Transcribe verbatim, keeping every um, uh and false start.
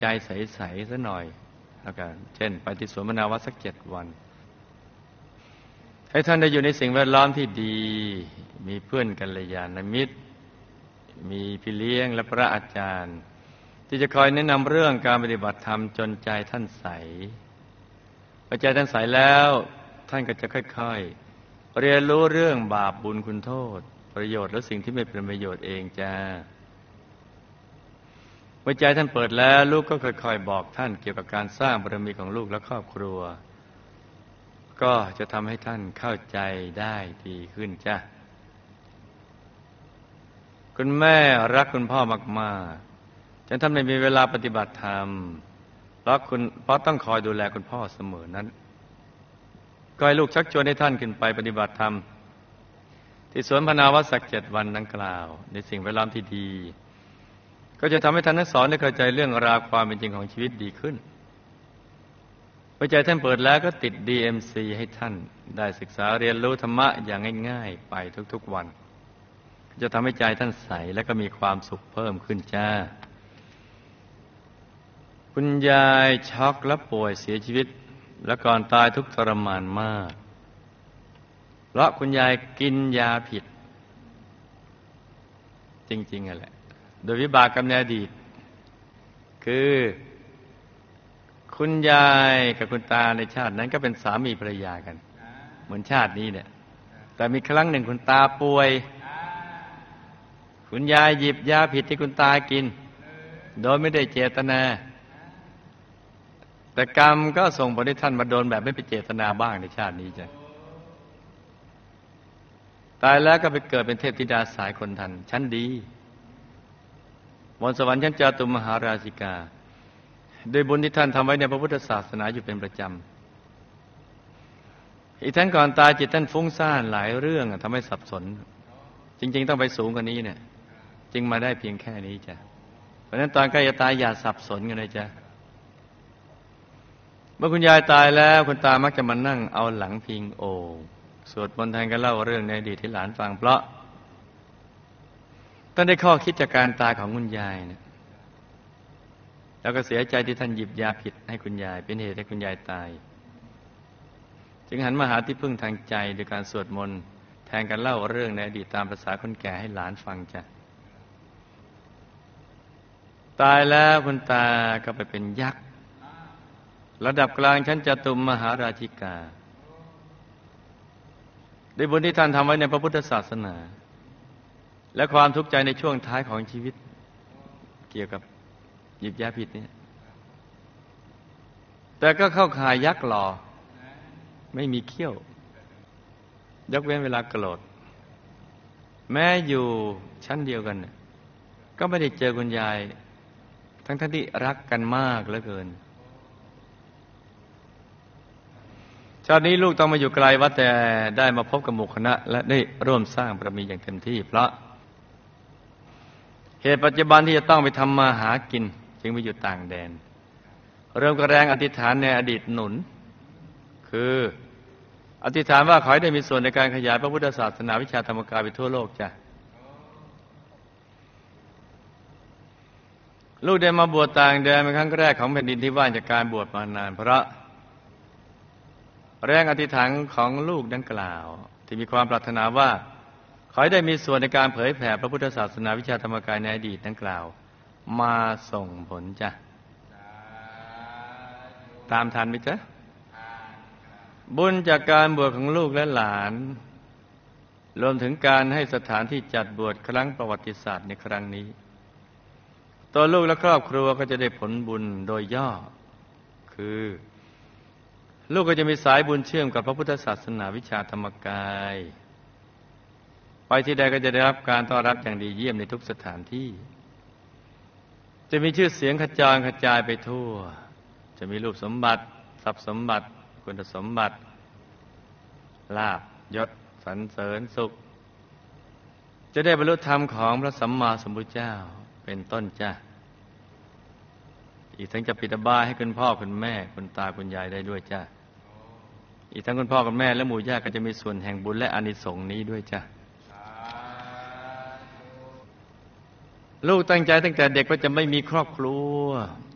ใจใสๆซะหน่อยแล้วกันเช่นไปที่สวนมะนาวสักเจ็ดวันให้ท่านได้อยู่ในสิ่งแวดล้อมที่ดีมีเพื่อนกัลยาณมิตรมีพี่เลี้ยงและพระอาจารย์ที่จะคอยแนะนำเรื่องการปฏิบัติธรรมจนใจท่านใสพอใจท่านใสแล้วท่านก็จะค่อยๆเรียนรู้เรื่องบาปบุญคุณโทษประโยชน์และสิ่งที่ไม่เป็นประโยชน์เองจ้าเมื่อใจท่านเปิดแล้วลูกก็ค่อยๆบอกท่านเกี่ยวกับการสร้างบารมีของลูกและครอบครัวก็จะทำให้ท่านเข้าใจได้ดีขึ้นจ้ะคุณแม่รักคุณพ่อมากๆจนท่านไม่มีเวลาปฏิบัติธรรมเพราะคุณเพราะต้องคอยดูแลคุณพ่อเสมอนั้นก็ให้ลูกชักชวนให้ท่านขึ้นไปปฏิบัติธรรมที่สวนพนาวสักเจ็ดวันดังกล่าวในสิ่งแวดล้อมที่ดีก็จะทำให้ท่านทั้งสองได้เข้าใจเรื่องราวความเป็นจริงของชีวิตดีขึ้นพอใจท่านเปิดแล้วก็ติด ดี เอ็ม ซี ให้ท่านได้ศึกษาเรียนรู้ธรรมะอย่างง่ายๆไปทุกๆวันจะทำให้ใจท่านใสและก็มีความสุขเพิ่มขึ้นจ้าคุณยายช็อกและป่วยเสียชีวิตและก่อนตายทุกข์ทรมานมากเพราะคุณยายกินยาผิดจริงๆอ่ะแหละโดยวิบากกรรมในอดีตคือคุณยายกับคุณตาในชาตินั้นก็เป็นสามีภรรยากันเหมือนชาตินี้เนี่ยแต่มีครั้งหนึ่งคุณตาป่วยคุณยายหยิบยาผิดที่คุณตากินโดยไม่ได้เจตนาแต่กรรมก็ส่งผลให้ท่านมาโดนแบบไม่เป็นเจตนาบ้างในชาตินี้จ้ะตายแล้วก็ไปเกิดเป็นเทพธิดาสายคนทันชั้นดีบนสวรรค์ชั้นจาตุมมหาราชิกาโดยบุญที่ท่านทำไว้ในพระพุทธศาสนาอยู่เป็นประจำอีกทั้งก่อนตายจิตท่านฟุ้งซ่านหลายเรื่องทำให้สับสนจริงๆต้องไปสูงกว่านี้เนี่ยจึงมาได้เพียงแค่นี้จ้ะเพราะฉะนั้นตอนใกล้จะตายอย่าสับสนกันเลยจ้ะเมื่อคุณยายตายแล้วคุณตามักจะมานั่งเอาหลังพิงโอ่งสวดมนต์แทนกันเล่าเรื่องในอดีตที่หลานฟังเพราะท่านได้ข้อคิดจากการตายของคุณยายนะแล้วก็เสียใจที่ท่านหยิบยาผิดให้คุณยายเป็นเหตุให้คุณยายตายจึงหันมาหาที่พึ่งทางใจโดยการสวดมนต์แทนกันเล่าเรื่องในอดีตตามภาษาคนแก่ให้หลานฟังจ้ะตายแล้วคุณตาก็ไปเป็นยักษ์ระดับกลางชั้นจตุมมหาราชิกาด้วยบุญที่ท่านทำไว้ในพระพุทธศาสนาและความทุกข์ใจในช่วงท้ายของชีวิตเกี่ยวกับหยิบยาผิดเนี่ยแต่ก็เข้าข่ายยักษ์หล่อไม่มีเขี้ยวยกเว้นเวลาโกรธแม้อยู่ชั้นเดียวกันก็ไม่ได้เจอคุณยายทั้งท่านที่รักกันมากเหลือเกินชาตินี้ลูกต้องมาอยู่ไกลวัดแต่ได้มาพบกับหมู่คณะและได้ร่วมสร้างบารมีอย่างเต็มที่เพราะเหตุปัจจุบันที่จะต้องไปทำมาหากินจึงไปอยู่ต่างแดนเริ่มกระแรงอธิษฐานในอดีตหนุนคืออธิษฐานว่าขอให้ได้มีส่วนในการขยายพระพุทธศาสนาวิชาธรรมกายไปทั่วโลกจ้ะลูกได้มาบวชต่างแดนเป็นครั้งแรกของแผ่นดินที่ว่างจากการบวชมานานเพราะแรงอธิษฐานของลูกดังกล่าวที่มีความปรารถนาว่าขอให้ได้มีส่วนในการเผยแผ่พระพุทธศาสนาวิชาธรรมกายในอดีตดังกล่าวมาส่งผลจ้ะตามทันไหมจ๊ะบุญจากการบวชของลูกและหลานรวมถึงการให้สถานที่จัดบวชครั้งประวัติศาสตร์ในครั้งนี้ตัวลูกและครอบครัวก็จะได้ผลบุญโดยย่อคือลูกก็จะมีสายบุญเชื่อมกับพระพุทธศาสนาวิชาธรรมกายไปที่ใดก็จะได้รับการต้อนรับอย่างดีเยี่ยมในทุกสถานที่จะมีชื่อเสียงกระจายกระจายไปทั่วจะมีรูปสมบัติทรัพย์สมบัติคุณสมบัติลาภยศสรรเสริญสุขจะได้บรรลุธรรมของพระสัมมาสัมพุทธเจ้าเป็นต้นจ้ะอีกทั้งจะปิดอบายให้คุณพ่อคุณแม่คุณตาคุณยายได้ด้วยจ้ะอีกทั้งคุณพ่อคุณแม่และหมู่ญาติก็จะมีส่วนแห่งบุญและอานิสงส์นี้ด้วยจ้ะลูกตั้งใจตั้งแต่เด็กว่าจะไม่มีครอบครัว